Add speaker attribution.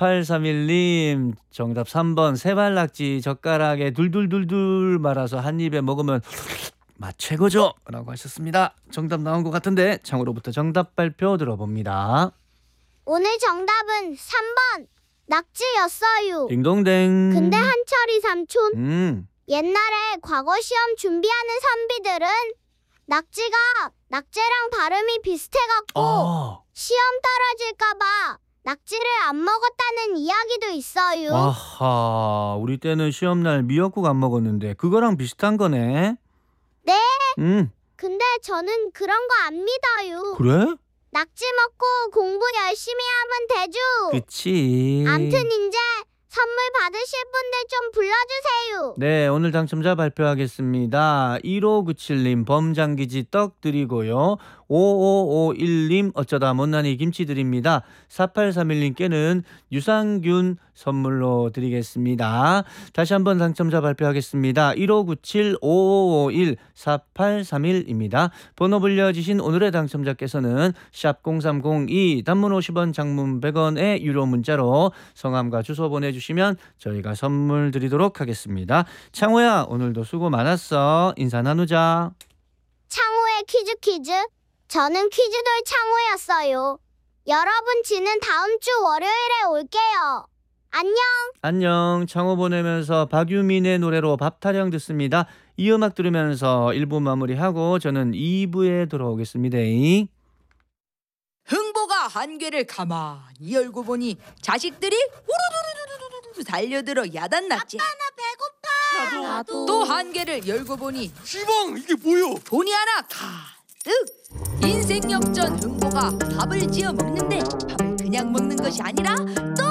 Speaker 1: 4831님 정답 3번 세발낙지 젓가락에 둘둘둘둘 말아서 한 입에 먹으면 맛 최고죠 라고 하셨습니다. 정답 나온 것 같은데 창으로부터 정답 발표 들어봅니다.
Speaker 2: 오늘 정답은 3번 낙지였어요.
Speaker 1: 딩동댕.
Speaker 2: 근데 한철이 삼촌, 옛날에 과거 시험 준비하는 선비들은 낙지랑 발음이 비슷해갖고 시험 떨어질까봐 낙지를 안 먹었다는 이야기도 있어요.
Speaker 1: 아하, 우리 때는 시험날 미역국 안 먹었는데 그거랑 비슷한 거네.
Speaker 2: 네.
Speaker 1: 음.
Speaker 2: 근데 저는 그런 거 안 믿어요.
Speaker 1: 그래?
Speaker 2: 낙지 먹고 공부 열심히 하면 되죠.
Speaker 1: 그치.
Speaker 2: 암튼 이제 선물 받으실 분들 좀 불러주세요.
Speaker 1: 네, 오늘 당첨자 발표하겠습니다. 1597님 범장기지 떡 드리고요. 5551님 어쩌다 못난이 김치 드립니다. 4831님께는 유산균 선물로 드리겠습니다. 다시 한번 당첨자 발표하겠습니다. 1597, 5551, 4831입니다. 번호 불려주신 오늘의 당첨자께서는 샵0302 단문 50원 장문 100원의 유료 문자로 성함과 주소 보내주시면 저희가 선물 드리도록 하겠습니다. 창호야, 오늘도 수고 많았어. 인사 나누자.
Speaker 2: 창호의 퀴즈. 저는 퀴즈돌 창호였어요. 여러분, 지는 다음 주 월요일에 올게요. 안녕.
Speaker 1: 안녕. 창호 보내면서 박유민의 노래로 밥 타령 듣습니다. 이 음악 들으면서 1부 마무리하고 저는 2부에 돌아오겠습니다.
Speaker 3: 흥보가 한궤를 가만히 열고 보니 자식들이 우르르르르르르 달려들어 야단났지.
Speaker 2: 아빠, 나 배고파.
Speaker 3: 나도. 또 한궤를 열고 보니
Speaker 4: 시방 이게 뭐요?
Speaker 3: 돈이 하나 가득. 인생 역전 흥보가 밥을 지어 먹는데 밥을 그냥 먹는 것이 아니라 또